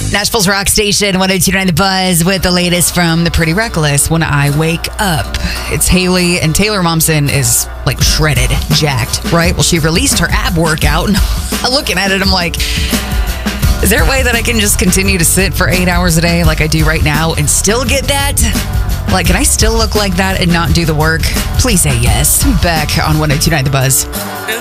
Nashville's Rock Station, 102.9 The Buzz, with the latest from The Pretty Reckless, When I Wake Up. It's Haley, and Taylor Momsen is like shredded, jacked, right? Well, she released her ab workout, and I'm looking at it, I'm like, is there a way that I can just continue to sit for 8 hours a day like I do right now and still get that? Like, can I still look like that and not do the work? Please say yes. Back on 102.9 The Buzz.